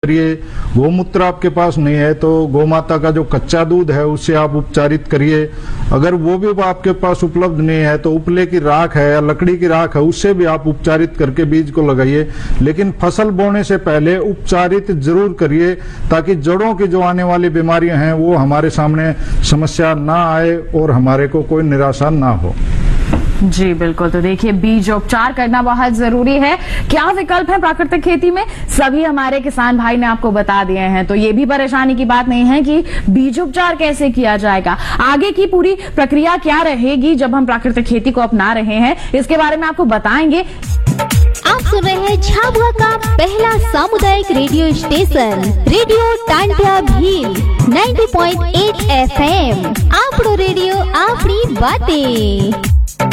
करिए। गोमूत्र आपके पास नहीं है तो गौमाता का जो कच्चा दूध है उससे आप उपचारित करिए। अगर वो भी आपके पास उपलब्ध नहीं है तो उपले की राख है या लकड़ी की राख है उससे भी आप उपचारित करके बीज को लगाइए। लेकिन फसल बोने से पहले उपचारित जरूर करिए ताकि जड़ों की जो आने वाली बीमारियां हैं वो हमारे सामने समस्या ना आए और हमारे को कोई निराशा ना हो। जी बिल्कुल। तो देखिए, बीज उपचार करना बहुत जरूरी है। क्या विकल्प है प्राकृतिक खेती में, सभी हमारे किसान भाई ने आपको बता दिए हैं। तो ये भी परेशानी की बात नहीं है कि बीज उपचार कैसे किया जाएगा, आगे की पूरी प्रक्रिया क्या रहेगी जब हम प्राकृतिक खेती को अपना रहे हैं, इसके बारे में आपको बताएंगे। आप सुन रहे हैं झाबुआ का पहला सामुदायिक radio station radio Tantia Bhil 90.8 FM। आपड़ो radio आपड़ी बातें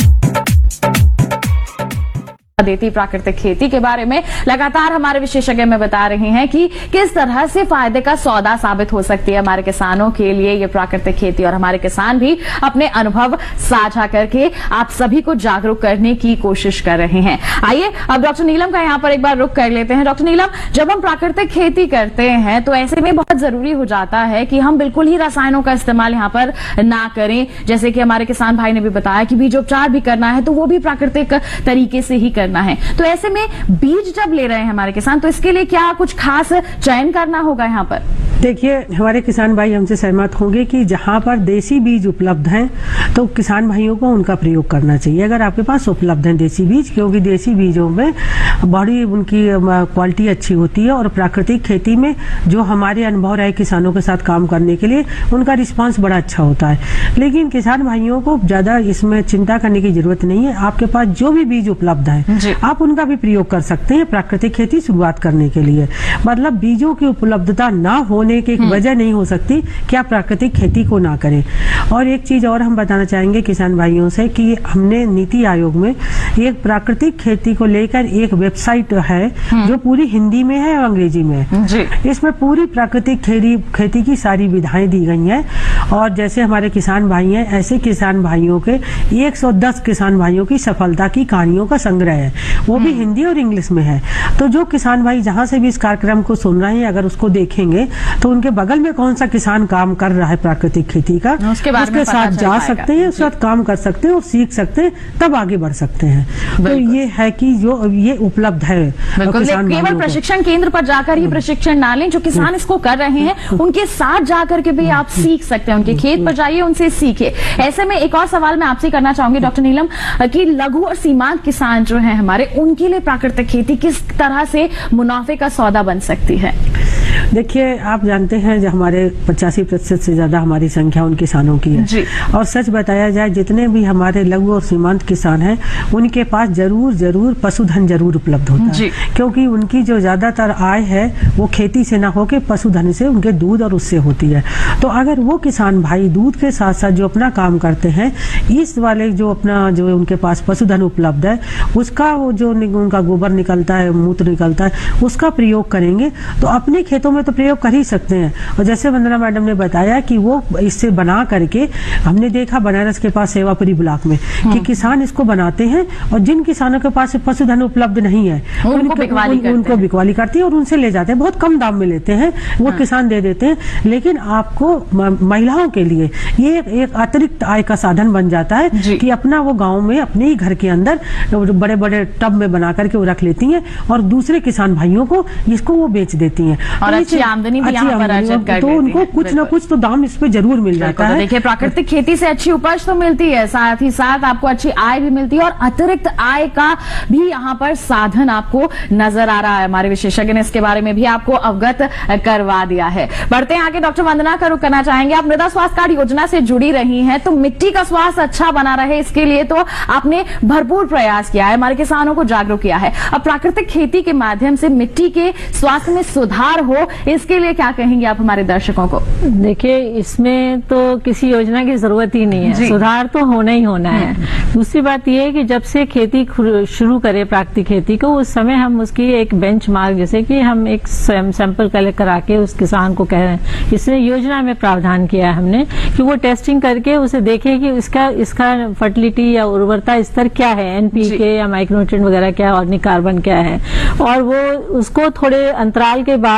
देती प्राकृतिक खेती के बारे में लगातार हमारे विशेषज्ञ में बता रहे हैं कि किस तरह से फायदे का सौदा साबित हो सकती है हमारे किसानों के लिए ये प्राकृतिक खेती, और हमारे किसान भी अपने अनुभव साझा करके आप सभी को जागरूक करने की कोशिश कर रहे हैं। आइए अब डॉक्टर नीलम का यहाँ पर एक बार रुख कर लेते हैं। डॉक्टर नीलम, जब हम प्राकृतिक खेती करते हैं तो ऐसे में बहुत जरूरी हो जाता है कि हम बिल्कुल ही रसायनों का इस्तेमाल यहाँ पर ना करें। जैसे कि हमारे किसान भाई ने भी बताया कि बीजोपचार भी करना है तो वो भी प्राकृतिक तरीके से ही करना है। तो ऐसे में बीज जब ले रहे हैं हमारे किसान, तो इसके लिए क्या कुछ खास चयन करना होगा यहाँ पर? देखिए, हमारे किसान भाई हमसे सहमत होंगे कि जहाँ पर देसी बीज उपलब्ध हैं तो किसान भाइयों को उनका प्रयोग करना चाहिए। अगर आपके पास उपलब्ध हैं देसी बीज, क्योंकि देसी बीजों में बड़ी उनकी क्वालिटी अच्छी होती है और प्राकृतिक खेती में जो हमारे अनुभव रहे किसानों के साथ काम करने के लिए उनका रिस्पांस बड़ा अच्छा होता है। लेकिन किसान भाइयों को ज्यादा इसमें चिंता करने की जरूरत नहीं है। आपके पास जो भी बीज उपलब्ध है आप उनका भी प्रयोग कर सकते हैं प्राकृतिक खेती शुरुआत करने के लिए। मतलब बीजों की उपलब्धता ना होने की एक वजह नहीं हो सकती कि आप प्राकृतिक खेती को ना करें। और एक चीज और हम बताना चाहेंगे किसान भाइयों से कि हमने नीति आयोग में एक प्राकृतिक खेती को लेकर एक वेबसाइट है जो पूरी हिंदी में है और अंग्रेजी में है। इसमें पूरी प्राकृतिक खेती की सारी विधाएं दी गई हैं। और जैसे हमारे किसान भाई हैं ऐसे किसान भाइयों के 110 किसान भाइयों की सफलता की कहानियों का संग्रह है, वो भी हिंदी और इंग्लिश में है। तो जो किसान भाई जहां से भी इस कार्यक्रम को सुन रहे हैं अगर उसको देखेंगे तो उनके बगल में कौन सा किसान काम कर रहा है प्राकृतिक खेती का, उसके साथ जा सकते हैं, उसके साथ काम कर सकते हैं और सीख सकते हैं, तब आगे बढ़ सकते हैं। तो ये है कि जो ये उपलब्ध है किसान केवल प्रशिक्षण केंद्र पर जाकर ही प्रशिक्षण ना लें, जो किसान इसको कर रहे हैं उनके साथ जाकर के भी आप सीख सकते हैं, उनके खेत पर जाइए, उनसे सीखिए। ऐसे में एक और सवाल मैं आपसे करना चाहूंगी डॉक्टर नीलम कि लघु और सीमांत किसान जो है हमारे, उनके लिए प्राकृतिक खेती किस तरह से मुनाफे का सौदा बन सकती है? देखिए, आप जानते हैं जो हमारे 85% से ज्यादा हमारी संख्या उन किसानों की है और सच बताया जाए जितने भी हमारे लघु और सीमांत किसान हैं उनके पास जरूर पशुधन जरूर उपलब्ध होता है, क्योंकि उनकी जो ज्यादातर आय है वो खेती से ना होकर पशुधन से, उनके दूध और उससे होती है। तो अगर वो किसान भाई दूध के साथ साथ जो अपना काम करते हैं, इस वाले जो अपना जो उनके पास पशुधन उपलब्ध है उसका वो जो उनका गोबर निकलता है, मूत्र निकलता है, उसका प्रयोग करेंगे तो अपने खेतों में तो प्रयोग कर ही सकते हैं। और जैसे वंदना मैडम ने बताया कि वो इससे बना करके, हमने देखा बनारस के पास सेवापुरी ब्लॉक में कि किसान इसको बनाते हैं और जिन किसानों के पास पशुधन उपलब्ध नहीं है उनको बिकवाली करती है और उनसे ले जाते हैं, बहुत कम दाम में लेते हैं, वो किसान दे देते हैं। लेकिन आपको महिलाओं के लिए ये एक अतिरिक्त आय का साधन बन जाता है कि अपना वो गाँव में अपने ही घर के अंदर बड़े बड़े टब में बना करके वो रख लेती हैं और दूसरे किसान भाइयों को इसको वो बेच देती हैं और अच्छी आमदनी भी यहाँ पर अर्जित कर तो उनको कुछ न कुछ तो दाम इस पे जरूर मिल जाता है। देखिए, प्राकृतिक खेती से अच्छी उपज तो मिलती है, साथ ही साथ आपको अच्छी आय भी मिलती है और अतिरिक्त आय का भी यहाँ पर साधन आपको नजर आ रहा है। हमारे विशेषज्ञ ने इसके बारे में भी आपको अवगत करवा दिया है। बढ़ते हैं आगे, डॉक्टर वंदना का रुख करना चाहेंगे। आप मृदा स्वास्थ्य कार्ड योजना से जुड़ी रही हैं, तो मिट्टी का स्वास्थ्य अच्छा बना रहे इसके लिए तो आपने भरपूर प्रयास किया है, हमारे किसानों को जागरूक किया है। अब प्राकृतिक खेती के माध्यम से मिट्टी के स्वास्थ्य में सुधार हो, इसके लिए क्या कहेंगे आप हमारे दर्शकों को? देखिए, इसमें तो किसी योजना की जरूरत ही नहीं है, सुधार तो होना ही होना है। दूसरी बात यह है कि जब से खेती शुरू करे प्राकृतिक खेती को, उस समय हम उसकी एक बेंचमार्क, जैसे कि हम एक सैंपल कलेक्ट करा के उस किसान को कह रहे हैं, इसने योजना में प्रावधान किया है हमने कि वो टेस्टिंग करके उसे देखे कि इसका फर्टिलिटी या उर्वरता स्तर क्या है, एनपीके या माइक्रोन्यूट्रिएंट वगैरह क्या है, ऑर्गेनिक कार्बन क्या है, और वो उसको थोड़े अंतराल के बाद हर साल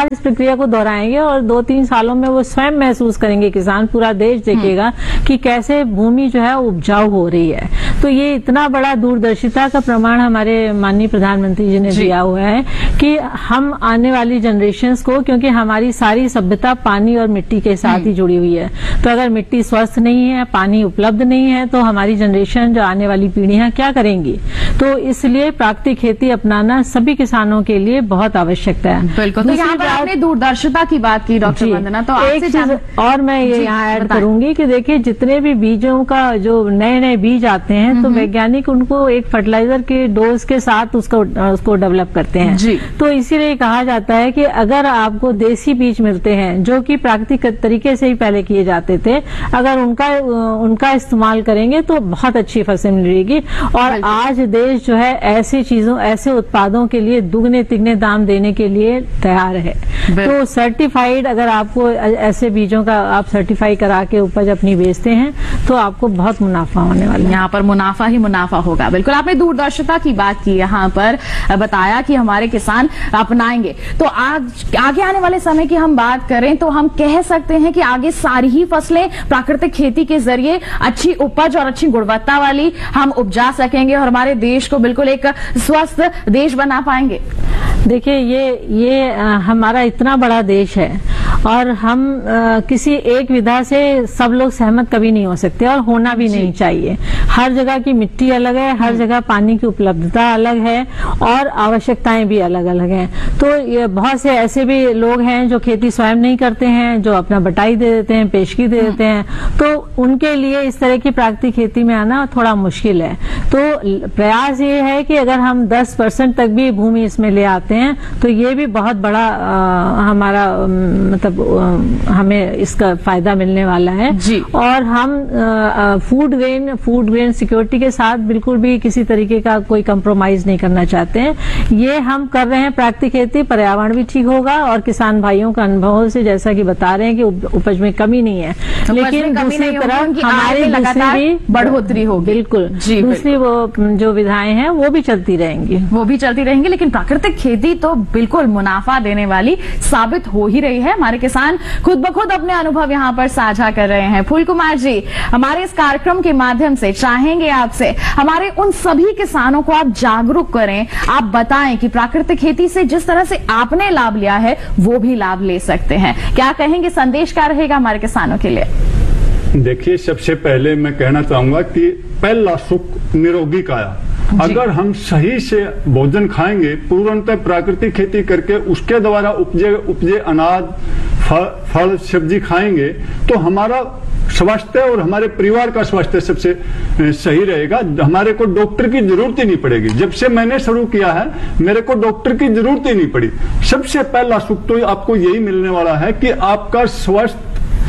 इस प्रक्रिया को दोहराएंगे और 2-3 सालों में वो स्वयं महसूस करेंगे, किसान पूरा देश देखेगा कि कैसे भूमि जो है उपजाऊ हो रही है। तो ये इतना बड़ा दूरदर्शिता का प्रमाण हमारे माननीय प्रधानमंत्री जी ने दिया हुआ है कि हम आने वाली जनरेशन्स को, क्योंकि हमारी सारी सभ्यता पानी और मिट्टी के साथ ही जुड़ी हुई है, तो अगर मिट्टी स्वस्थ नहीं है, पानी उपलब्ध नहीं है, तो हमारी जनरेशन जो आने वाली पीढ़ियां क्या करेंगी। तो इसलिए प्राकृतिक खेती अपनाना सभी किसानों के लिए बहुत आवश्यकता है। बिल्कुल। तो यहाँ पर आपने दूरदर्शिता की बात की डॉक्टर वंदना, तो एक चीज और मैं ये यहाँ ऐड करूंगी कि देखिए जितने भी बीजों का जो नए नए बीज आते हैं तो वैज्ञानिक उनको एक फर्टिलाइजर के डोज के साथ उसको डेवलप करते हैं जी। तो इसीलिए कहा जाता है कि अगर आपको देसी बीज मिलते हैं जो कि प्राकृतिक तरीके से ही पहले किए जाते थे, अगर उनका इस्तेमाल करेंगे तो बहुत अच्छी फसल मिलेगी। और आज देश जो है ऐसी चीजों, ऐसे उत्पादों के लिए दुगने तिगने दाम देने के लिए तैयार है। तो सर्टिफाइड, अगर आपको ऐसे बीजों का आप सर्टिफाई करा के उपज अपनी बेचते हैं तो आपको बहुत मुनाफा होने वाला है। यहाँ पर मुनाफा ही मुनाफा होगा। बिल्कुल, आपने दूरदर्शिता की बात की, यहाँ पर बताया कि हमारे किसान अपनाएंगे। तो आगे आने वाले समय की हम बात करें तो हम कह सकते हैं कि आगे सारी ही फसलें प्राकृतिक खेती के जरिए अच्छी उपज और अच्छी गुणवत्ता वाली हम उपजा सकेंगे और हमारे देश को बिल्कुल एक स्वस्थ देश बना पाएंगे। देखिए ये हमारा इतना बड़ा देश है और हम किसी एक विधा से सब लोग सहमत कभी नहीं हो सकते और होना भी नहीं चाहिए। हर जगह की मिट्टी अलग है, हर जगह पानी की उपलब्धता अलग है और आवश्यकताएं भी अलग अलग हैं। तो ये बहुत से ऐसे भी लोग हैं जो खेती स्वयं नहीं करते हैं, जो अपना बटाई दे देते हैं, पेशगी दे देते हैं, तो उनके लिए इस तरह की प्राकृतिक खेती में आना थोड़ा मुश्किल है। तो प्रयास ये है कि अगर हम 10% तक भी भूमि इसमें ले आते हैं तो ये भी बहुत बड़ा हमारा मतलब हमें इसका फायदा मिलने वाला है जी। और हम फूड ग्रेन सिक्योरिटी के साथ बिल्कुल भी किसी तरीके का कोई कंप्रोमाइज नहीं करना चाहते हैं। ये हम कर रहे हैं प्राकृतिक खेती, पर्यावरण भी ठीक होगा और किसान भाइयों का अनुभव से जैसा कि बता रहे हैं कि उपज में कमी नहीं है, लेकिन दूसरी तरफ हमारी लगातार बढ़ोतरी होगी। बिल्कुल जी, दूसरी वो जो विधाएं हैं वो भी चलती रहेंगी, लेकिन प्राकृतिक खेती तो बिल्कुल मुनाफा देने वाली साबित हो ही रही है। हमारे किसान खुद ब खुद अपने अनुभव यहाँ पर साझा कर रहे हैं। फूल कुमार जी, हमारे इस कार्यक्रम के माध्यम से चाहेंगे आपसे हमारे उन सभी किसानों को आप जागरूक करें, आप बताएं कि प्राकृतिक खेती से जिस तरह से आपने लाभ लिया है वो भी लाभ ले सकते हैं। क्या कहेंगे, संदेश क्या रहेगा हमारे किसानों के लिए? देखिए, सबसे पहले मैं कहना चाहूंगा कि पहला सुख निरोगी काया। अगर हम सही से भोजन खाएंगे, पूर्णतः प्राकृतिक खेती करके उसके द्वारा उपजे अनाज, फल सब्जी खाएंगे तो हमारा स्वास्थ्य और हमारे परिवार का स्वास्थ्य सबसे सही रहेगा। हमारे को डॉक्टर की जरूरत ही नहीं पड़ेगी। जब से मैंने शुरू किया है मेरे को डॉक्टर की जरूरत ही नहीं पड़ी। सबसे पहला सुख तो आपको यही मिलने वाला है कि आपका स्वास्थ्य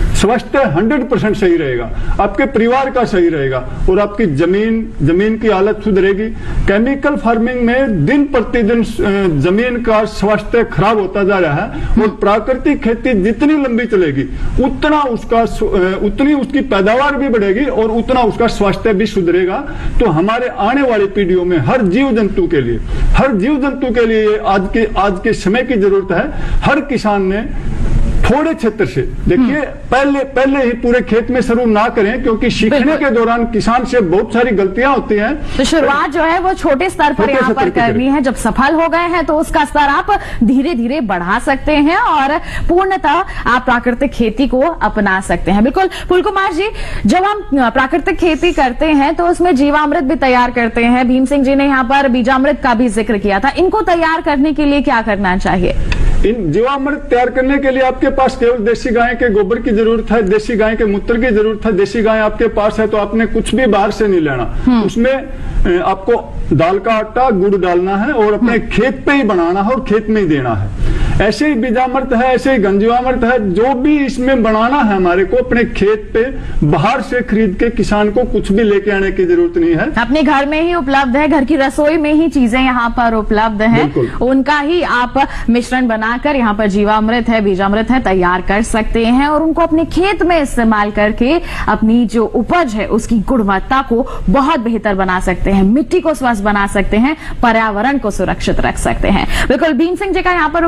100% सही रहेगा, आपके परिवार का सही रहेगा और आपकी जमीन की हालत सुधरेगी। केमिकल फार्मिंग में दिन प्रतिदिन जमीन का स्वास्थ्य खराब होता जा रहा है और प्राकृतिक खेती जितनी लंबी चलेगी उतनी उसकी पैदावार भी बढ़ेगी और उतना उसका स्वास्थ्य भी सुधरेगा। तो हमारे आने वाली पीढ़ियों में हर जीव जंतु के लिए आज के समय की जरूरत है। हर किसान ने थोड़े क्षेत्र से, देखिए पहले ही पूरे खेत में शुरू ना करें, क्योंकि सीखने के दौरान किसान से बहुत सारी गलतियां होती हैं। तो शुरुआत जो है वो छोटे स्तर पर यहाँ पर करनी है। जब सफल हो गए हैं तो उसका स्तर आप धीरे धीरे बढ़ा सकते हैं और पूर्णतः आप प्राकृतिक खेती को अपना सकते हैं। बिल्कुल फूल कुमार जी, जब हम प्राकृतिक खेती करते हैं तो उसमें जीवामृत भी तैयार करते हैं। भीम सिंह जी ने यहाँ पर बीजामृत का भी जिक्र किया था। इनको तैयार करने के लिए क्या करना चाहिए? इन जीवामृत तैयार करने के लिए आपके पास केवल देसी गाय के गोबर की जरूरत है, देसी गाय के मूत्र की जरूरत है। देसी गाय आपके पास है तो आपने कुछ भी बाहर से नहीं लेना। उसमें आपको दाल का आटा, गुड़ डालना है और अपने खेत पे ही बनाना है और खेत में ही देना है। ऐसे ही बीजामृत है, ऐसे ही गंजीवामृत है, जो भी इसमें बनाना है हमारे को अपने खेत पे बाहर से खरीद के किसान को कुछ भी लेके आने की जरूरत नहीं है। अपने घर में ही उपलब्ध है, घर की रसोई में ही चीजें यहाँ पर उपलब्ध है, उनका ही आप मिश्रण बनाकर यहाँ पर जीवामृत है, बीजामृत है तैयार कर सकते हैं और उनको अपने खेत में इस्तेमाल करके अपनी जो उपज है उसकी गुणवत्ता को बहुत बेहतर बना सकते हैं, मिट्टी को स्वस्थ बना सकते हैं, पर्यावरण को सुरक्षित रख सकते हैं। बिल्कुल भीम सिंह जी का यहाँ पर रुक करना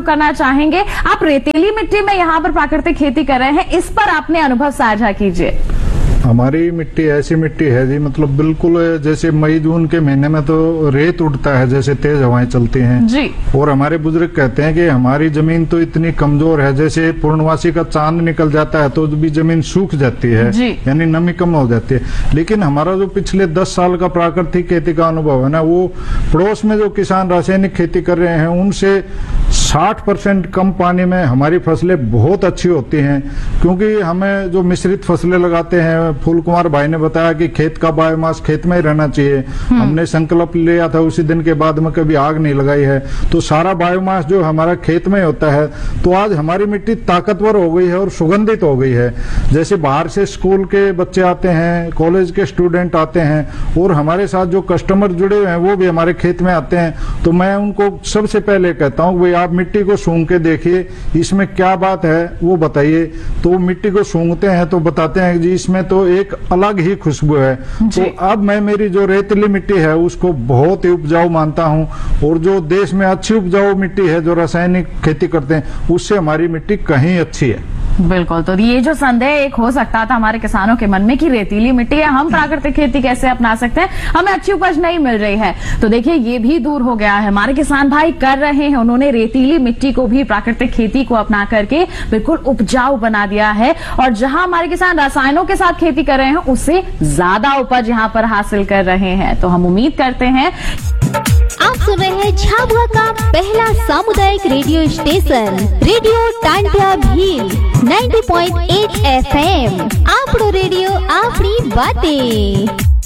चाहेंगे। आप रेतीली मिट्टी में यहाँ पर प्राकृतिक खेती कर रहे हैं, इस पर आपने अनुभव साझा कीजिए। हमारी मिट्टी ऐसी मिट्टी है जी, मतलब बिल्कुल जैसे मई जून के महीने में तो रेत उड़ता है, जैसे तेज हवाएं चलती हैं जी। और हमारे बुजुर्ग कहते हैं कि हमारी जमीन तो इतनी कमजोर है, जैसे पूर्णवासी का चांद निकल जाता है तो भी जमीन सूख जाती है, यानी नमी कम हो जाती है। लेकिन हमारा जो पिछले 10 साल का प्राकृतिक खेती का अनुभव है ना, वो पड़ोस में जो किसान रासायनिक खेती कर रहे हैं उनसे 60% कम पानी में हमारी फसलें बहुत अच्छी होती हैं। क्योंकि हमें जो मिश्रित फसलें लगाते हैं, फूल कुमार भाई ने बताया कि खेत का बायोमास खेत में ही रहना चाहिए। हमने संकल्प लिया था, उसी दिन के बाद में कभी आग नहीं लगाई है, तो सारा बायोमास जो हमारा खेत में होता है। तो आज हमारी मिट्टी ताकतवर हो गई है और सुगंधित हो गई है। जैसे बाहर से स्कूल के बच्चे आते हैं, कॉलेज के स्टूडेंट आते हैं और हमारे साथ जो कस्टमर जुड़े हुए हैं वो भी हमारे खेत में आते हैं, तो मैं उनको सबसे पहले कहता हूँ भाई आप मिट्टी को सूंघ के देखिए, इसमें क्या बात है वो बताइए। तो वो मिट्टी को सूंघते हैं तो बताते हैं जी इसमें तो एक अलग ही खुशबू है। तो अब मैं मेरी जो रेतीली मिट्टी है उसको बहुत ही उपजाऊ मानता हूं, और जो देश में अच्छी उपजाऊ मिट्टी है जो रासायनिक खेती करते हैं उससे हमारी मिट्टी कहीं अच्छी है। बिल्कुल, तो ये जो संदेह एक हो सकता था हमारे किसानों के मन में कि रेतीली मिट्टी है, हम प्राकृतिक खेती कैसे अपना सकते हैं, हमें अच्छी उपज नहीं मिल रही है, तो देखिए ये भी दूर हो गया है। हमारे किसान भाई कर रहे हैं, उन्होंने रेतीली मिट्टी को भी प्राकृतिक खेती को अपना करके बिल्कुल उपजाऊ बना दिया है, और जहां हमारे किसान रसायनों के साथ खेती कर रहे हैं उससे ज्यादा उपज यहाँ पर हासिल कर रहे हैं। तो हम उम्मीद करते हैं। आप सुन रहे हैं झाबुआ का पहला सामुदायिक radio station radio Tantia Bhil 90.8 FM। आपनो रेडियो आपनी बातें।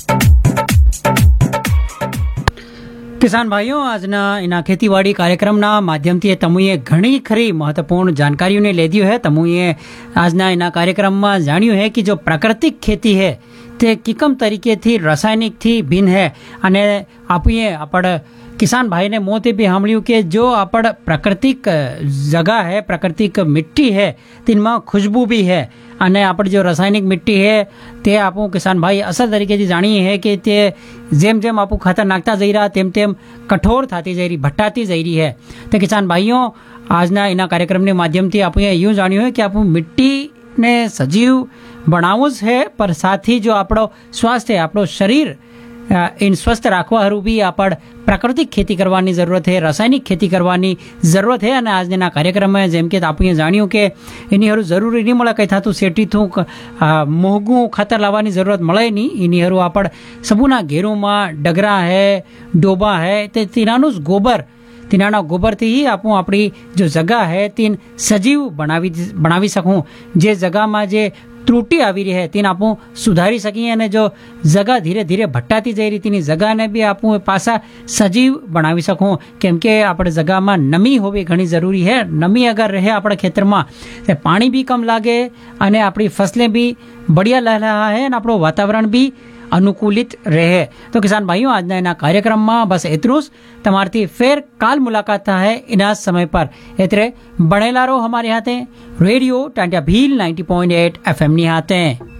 કિસાન ભાઈઓ, આજના એના ખેતીવાડી કાર્યક્રમના માધ્યમથી તમુએ ઘણી ખરી મહત્વપૂર્ણ જાણકારીઓને લીધી है। તમુએ આજના એના કાર્યક્રમમાં જાણ્યું है कि जो प्राकृतिक खेती है તે કિકમ તરીકેથી રાસાયણિકથી ભિન્ન है। અને આપણે આપણ किसान भाई ने मोते भी સાંભળ્યું કે जो આપણ प्राकृतिक जगह है, प्राकृतिक मिट्टी है, तिनमा खुशबू भी है। અને આપણે जो रासायनिक मिट्टी है તે આપણું કિસાન ભાઈ અસર તરીકેથી જાણીએ है કે તે જેમ જેમ આપણું ખાતર નાખતા જઈ રહ્યા તેમ તેમ કઠોર થતી જઈ રહી, ભટ્ટાતી જઈ રહી है। તો કિસાન ભાઈઓ, આજના એના કાર્યક્રમને માધ્યમથી આપણે એવું જાણ્યું है કે આપણું મિટ્ટીને સજીવ બનાવવું જ है, पर साथ ही जो આપણો સ્વાસ્થ્ય, આપણો શરીર इन स्वस्थ राखवा हरू भी आपण प्राकृतिक खेती करवानी जरूरत है, रासायनिक खेती करवानी जरूरत है। અને આજના કાર્યક્રમમાં જેમ કે આપણે જાણ્યું કે એની હારું જરૂરી નહીં મળે કંઈ થતું સેટીથું મોંઘું ખાતર લાવવાની જરૂરત મળે નહીં। એની હારું આપણે સબુના ઘેરોમાં ડગરા है, ડોબા है, તે તેનાનું જ गोबर, તેનાના ગોબરથી ही આપણું આપણી जो जगह है तीन सजीव બનાવી શકું। જે જગામાં જે त्रुटि આવી રહી है तीन आपू सुधारी सकीए, અને जो जगह धीरे धीरे भट्टाती जई रही तीनी जगह ने भी आपू पासा सजीव बनावी सकूँ। केम के આપણે जगह में नमी होवी घणी जरूरी है। नमी अगर रहे अपने खेतर में तो पानी भी कम लागे અને આપણી फसलें भी बढ़िया लहलहाए અને આપણું वातावरण भी अनुकूलित रहे। तो किसान भाइयों, आज एना कार्यक्रम में बस एतरू ज। तमारती फेर काल मुलाकात है इना समय पर। एतरे बनेला रहो हमारे हाथे रेडियो टांटिया भील 90.8 FM नी हाथे।